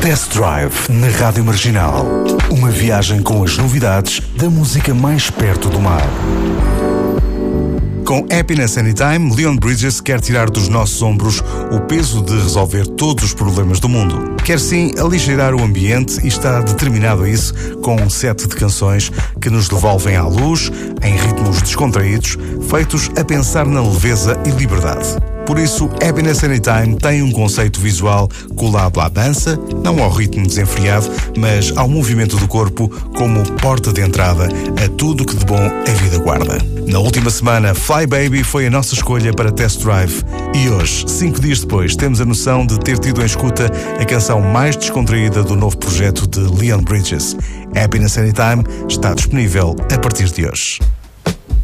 Test Drive na Rádio Marginal. Uma viagem com as novidades da música mais perto do mar. Com Happiness Anytime, Leon Bridges quer tirar dos nossos ombros o peso de resolver todos os problemas do mundo. Quer sim aligerar o ambiente e está determinado a isso com um set de canções que nos devolvem à luz, em ritmos descontraídos, feitos a pensar na leveza e liberdade. Por isso, Happiness Anytime tem um conceito visual colado à dança, não ao ritmo desenfreado, mas ao movimento do corpo como porta de entrada a tudo o que de bom a vida guarda. Na última semana, Fly Baby foi a nossa escolha para Test Drive e hoje, 5 dias depois, temos a noção de ter tido em escuta a canção mais descontraída do novo projeto de Leon Bridges. Happiness Anytime está disponível a partir de hoje.